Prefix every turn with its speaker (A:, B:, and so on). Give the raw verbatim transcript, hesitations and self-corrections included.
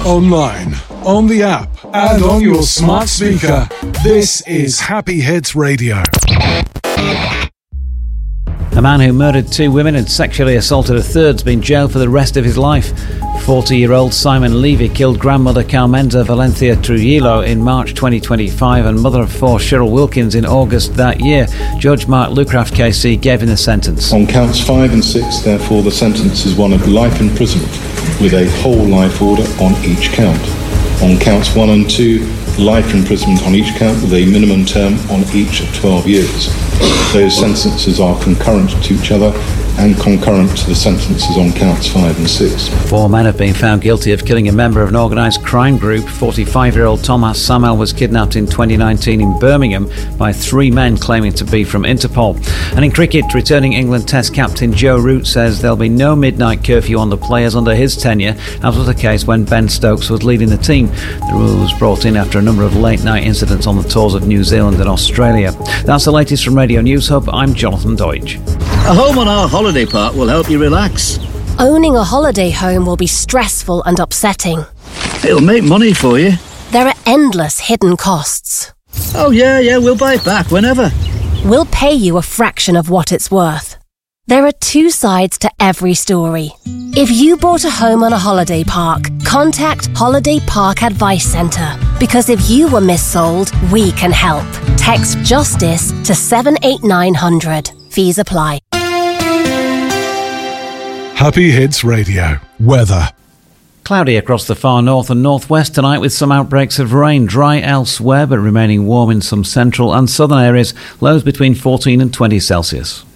A: Online, on the app, and on your smart speaker. This is Happy Hits Radio.
B: A man who murdered two women and sexually assaulted a third has been jailed for the rest of his life. forty-year-old Simon Levy killed grandmother Carmenza Valencia Trujillo in March twenty twenty-five and mother of four Cheryl Wilkins in August that year. Judge Mark Lucraft K C gave him the sentence.
C: On counts five and six, therefore, the sentence is one of life imprisonment with a whole life order on each count. On counts one and two, life imprisonment on each count with a minimum term on each of twelve years. Those sentences are concurrent to each other and concurrent to the sentences on counts five and six.
B: Four men have been found guilty of killing a member of an organised crime group. forty-five-year-old Thomas Samuel was kidnapped in twenty nineteen in Birmingham by three men claiming to be from Interpol. And in cricket, returning England Test captain Joe Root says there'll be no midnight curfew on the players under his tenure, as was the case when Ben Stokes was leading the team. The rule was brought in after a number of late-night incidents on the tours of New Zealand and Australia. That's the latest from Radio News Hub. I'm Jonathan Deutsch.
D: A home on our holiday park will help you relax.
E: Owning a holiday home will be stressful and upsetting.
D: It'll make money for you.
E: There are endless hidden costs.
D: Oh yeah, yeah, we'll buy it back whenever.
E: We'll pay you a fraction of what it's worth. There are two sides to every story. If you bought a home on a holiday park, contact Holiday Park Advice Centre. Because if you were missold, we can help. Text JUSTICE to seven eight nine hundred. Fees apply.
A: Happy Hits Radio. Weather.
B: Cloudy across the far north and northwest tonight with some outbreaks of rain. Dry elsewhere but remaining warm in some central and southern areas. Lows between fourteen and twenty Celsius.